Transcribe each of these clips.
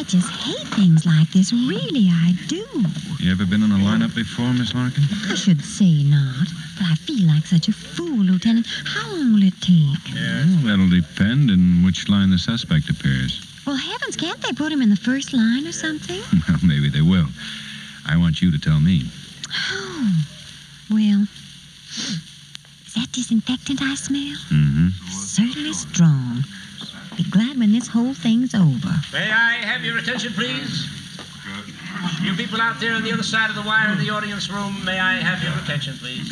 I just hate things like this. Really, I do. You ever been in a lineup before, Miss Larkin? I should say not, but I feel like such a fool, Lieutenant. How long will it take? Well, that'll depend in which line the suspect appears. Well, heavens, can't they put him in the first line or something? Well, maybe they will. I want you to tell me. Oh, well, is that disinfectant I smell? Mm-hmm. Certainly strong. Be glad when this whole thing's over. May I have your attention, please? You people out there on the other side of the wire in the audience room, may I have your attention, please?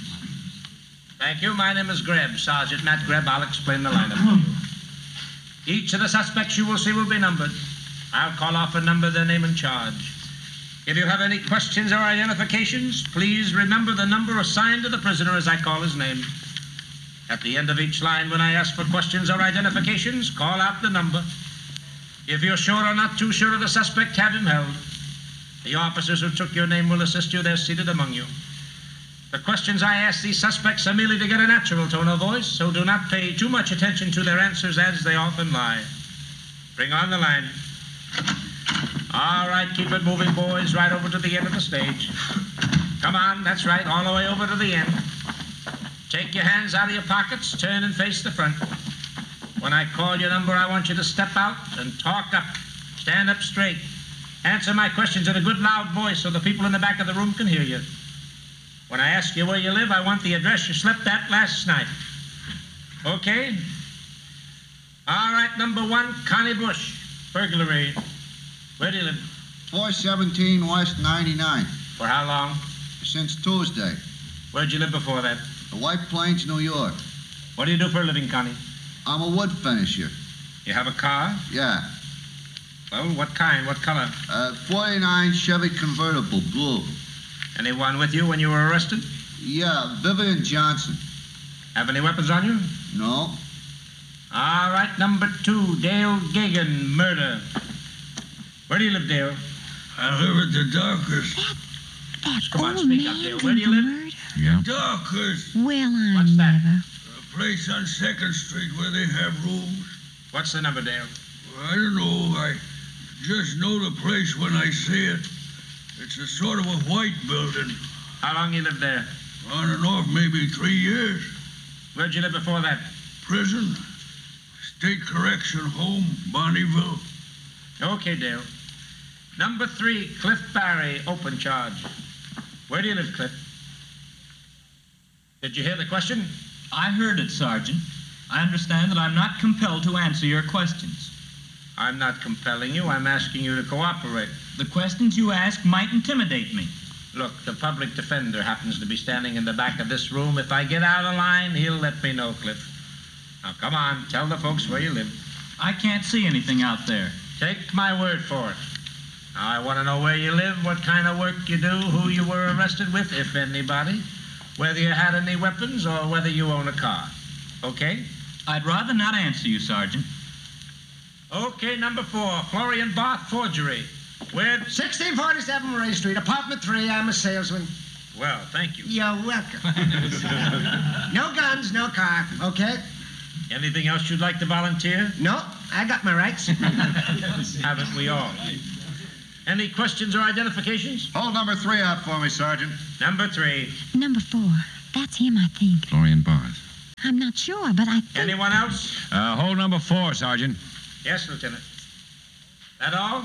Thank you. My name is Greb, Sergeant Matt Greb. I'll explain the lineup to you. Each of the suspects you will see will be numbered. I'll call off a number, their name and charge. If you have any questions or identifications, please remember the number assigned to the prisoner as I call his name. At the end of each line, when I ask for questions or identifications, call out the number. If you're sure or not too sure of the suspect, have him held. The officers who took your name will assist you. They're seated among you. The questions I ask these suspects are merely to get a natural tone of voice, so do not pay too much attention to their answers as they often lie. Bring on the line. All right, keep it moving, boys, right over to the end of the stage. Come on, that's right, all the way over to the end. Take your hands out of your pockets, turn and face the front. When I call your number, I want you to step out and talk up. Stand up straight. Answer my questions in a good loud voice so the people in the back of the room can hear you. When I ask you where you live, I want the address you slept at last night. Okay? All right, number one, Connie Bush. Burglary. Where do you live? 417 West 99. For how long? Since Tuesday. Where'd you live before that? The White Plains, New York. What do you do for a living, Connie? I'm a wood finisher. You have a car? Yeah. Well, what kind? What color? 49 Chevy convertible, blue. Anyone with you when you were arrested? Yeah, Vivian Johnson. Have any weapons on you? No. All right, number two, Dale Gagan, murder. Where do you live, Dale? I live at the Dockers. That Come on, old speak man up, Dale. did Where do you the live? murder? Yeah. Dockers. Well, I What's that? never. A place on 2nd Street where they have rooms. What's the number, Dale? I don't know. I just know the place when I see it. It's a sort of a white building. How long you lived there? On and off, maybe 3 years. Where'd you live before that? Prison. State Correction Home, Bonneville. Okay, Dale. Number three, Cliff Barry, open charge. Where do you live, Cliff? Did you hear the question? I heard it, Sergeant. I understand that I'm not compelled to answer your questions. I'm not compelling you. I'm asking you to cooperate. The questions you ask might intimidate me. Look, the public defender happens to be standing in the back of this room. If I get out of line, he'll let me know, Cliff. Now, come on. Tell the folks where you live. I can't see anything out there. Take my word for it. Now, I want to know where you live, what kind of work you do, who you were arrested with, if anybody, whether you had any weapons or whether you own a car. Okay? I'd rather not answer you, Sergeant. Okay, number four, Florian Barth, forgery. Where? 1647 Ray Street, apartment 3. I'm a salesman. Well, thank you. You're welcome. No guns, no car, okay? Anything else you'd like to volunteer? No, I got my rights. Haven't we all? Any questions or identifications? Hold number 3 out for me, Sergeant. Number 3. Number 4. That's him, I think. Florian Barth. I'm not sure, but I think... Anyone else? Hold number 4, Sergeant. Yes, Lieutenant. That all?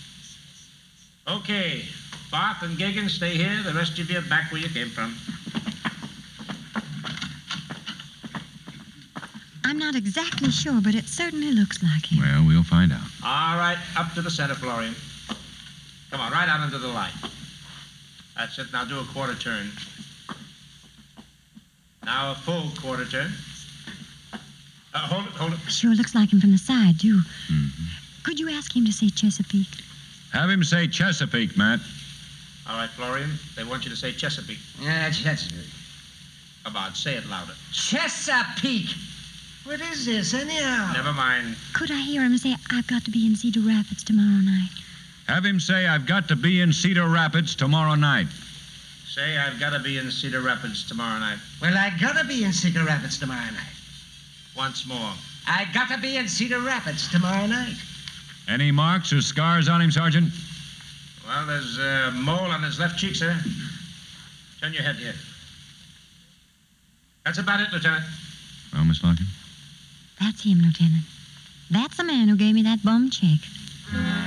Okay. Barth and Gagan, stay here. The rest of you back where you came from. I'm not exactly sure, but it certainly looks like him. Well, we'll find out. All right, up to the center, Florian. Come on, right out into the light. That's it. Now do a quarter turn. Now a full quarter turn. Hold it. Sure looks like him from the side, too. Mm-hmm. Could you ask him to say Chesapeake? Have him say Chesapeake, Matt. All right, Florian. They want you to say Chesapeake. Yeah, Chesapeake. Come on, say it louder. Chesapeake. What is this, anyhow? Never mind. Could I hear him say, I've got to be in Cedar Rapids tomorrow night? Have him say, I've got to be in Cedar Rapids tomorrow night. Say, I've got to be in Cedar Rapids tomorrow night. Well, I gotta be in Cedar Rapids tomorrow night. Once more. I gotta be in Cedar Rapids tomorrow night. Any marks or scars on him, Sergeant? Well, there's a mole on his left cheek, sir. Turn your head here. That's about it, Lieutenant. Well, Miss Larkin? That's him, Lieutenant. That's the man who gave me that bum check.